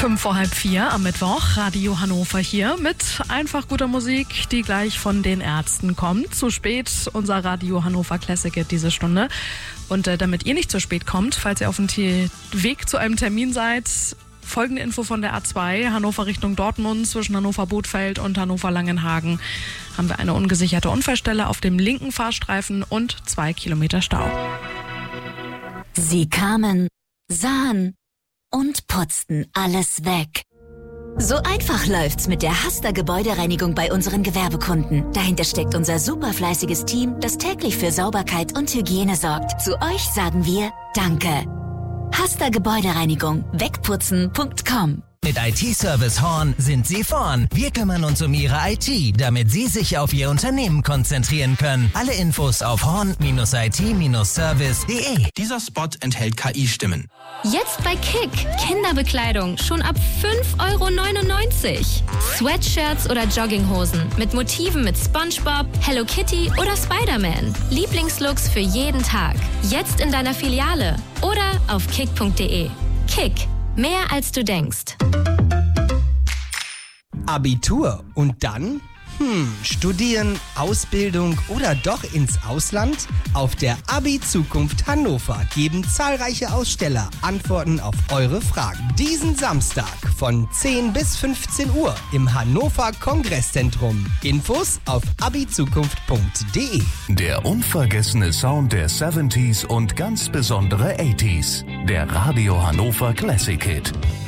3:05 am Mittwoch, Radio Hannover hier mit einfach guter Musik, die gleich von den Ärzten kommt. Zu spät, unser Radio Hannover Classic Hit diese Stunde. Und damit ihr nicht zu spät kommt, falls ihr auf dem Weg zu einem Termin seid, folgende Info von der A2, Hannover Richtung Dortmund, zwischen Hannover-Bothfeld und Hannover-Langenhagen haben wir eine ungesicherte Unfallstelle auf dem linken Fahrstreifen und 2 Kilometer Stau. Sie kamen, sahen und putzten alles weg. So einfach läuft's mit der Hasta Gebäudereinigung bei unseren Gewerbekunden. Dahinter steckt unser superfleißiges Team, das täglich für Sauberkeit und Hygiene sorgt. Zu euch sagen wir Danke. Hasta Gebäudereinigung. Wegputzen.com. Mit IT-Service Horn sind Sie vorn. Wir kümmern uns um Ihre IT, damit Sie sich auf Ihr Unternehmen konzentrieren können. Alle Infos auf horn-it-service.de. Dieser Spot enthält KI-Stimmen. Jetzt bei Kick. Kinderbekleidung schon ab 5,99 €. Sweatshirts oder Jogginghosen mit Motiven mit SpongeBob, Hello Kitty oder Spider-Man. Lieblingslooks für jeden Tag. Jetzt in deiner Filiale oder auf kick.de. Kick. Mehr als du denkst. Abitur und dann? Studieren, Ausbildung oder doch ins Ausland? Auf der Abi-Zukunft Hannover geben zahlreiche Aussteller Antworten auf eure Fragen. Diesen Samstag von 10 bis 15 Uhr im Hannover Kongresszentrum. Infos auf abizukunft.de. Der unvergessene Sound der 70s und ganz besondere 80s. Der Radio Hannover Classic Hit.